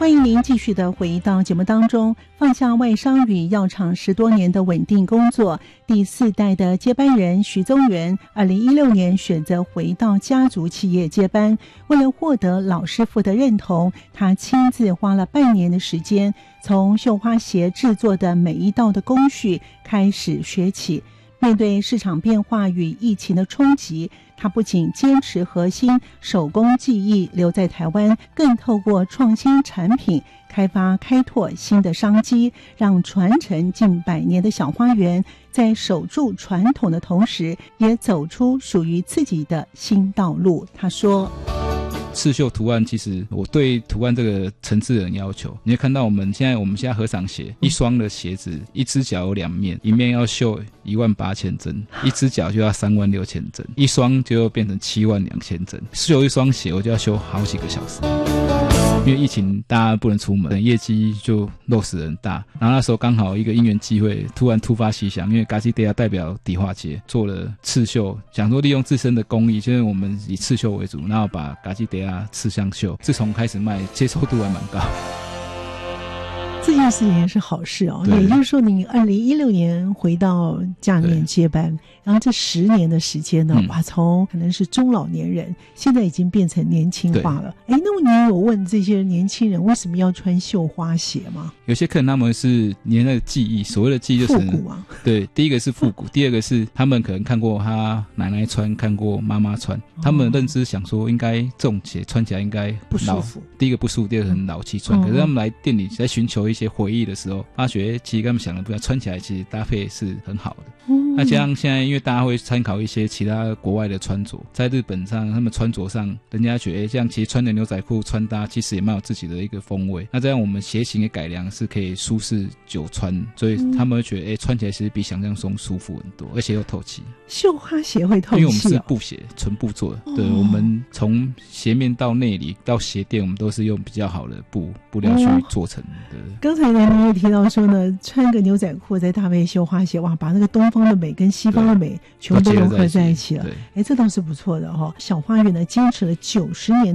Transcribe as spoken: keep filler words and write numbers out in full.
欢迎您继续的回到节目当中。放下外商与药厂十多年的稳定工作，第四代的接班人徐宗元二零一六年选择回到家族企业接班。为了获得老师傅的认同，他亲自花了半年的时间，从绣花鞋制作的每一道的工序开始学起。面对市场变化与疫情的冲击，他不仅坚持核心手工技艺留在台湾，更透过创新产品开发开拓新的商机，让传承近百年的小花园在守住传统的同时，也走出属于自己的新道路。他说， 刺绣图案，其实我对图案这个层次很要求。你会看到我们现在我们现在和尚鞋，一双的鞋子一只脚有两面，一面要绣一万八千针，一只脚就要三万六千针，一双就变成七万两千针。绣一双鞋我就要绣好几个小时。因为疫情大家不能出门，业绩就落实很大。然后那时候刚好一个因缘机会，突然突发奇想，因为嘎吉德亚代表迪化街做了刺绣，想说利用自身的工艺，就是我们以刺绣为主，然后把嘎吉德亚刺香绣，自从开始卖，接受度还蛮高。 这件事情也是好事哦，也就是说你二零一六年回到家里面接班，然后这十年的时间呢，嗯、哇，从可能是中老年人，现在已经变成年轻化了。哎，那么你有问这些年轻人为什么要穿绣花鞋吗？ 有些客人他们是连那个记忆，所谓的记忆就是复古啊。 对，第一个是复古，第二个是他们可能看过他奶奶穿，看过妈妈穿，哦、他们认知想说应该这种鞋穿起来应该不舒服。 第一个不舒服，第二个很老气穿。嗯、可是他们来店里在寻求一些回忆的时候，发觉其实跟他们想的不一样，穿起来其实搭配是很好的。嗯、那加上现在因为大家会参考一些其他国外的穿着，在日本上他们穿着上，人家觉得这样其实穿的牛仔裤穿搭其实也蛮有自己的一个风味。那这样我们鞋型的改良是可以舒适久穿，所以他们会觉得哎，穿起来其实比想象中舒服很多，而且又透气。 绣花鞋会透气、哦、 因为我们是布鞋，纯布做的。哦、对，我们从鞋面到内里到鞋垫，我们都是用比较好的布布料去做成的。 刚才呢，你也提到说呢，穿个牛仔裤再搭配绣花鞋，哇，把那个东方的美跟西方的美全部都融合在一起了。哎，这倒是不错的哈、哦。小花园呢，坚持了九十年。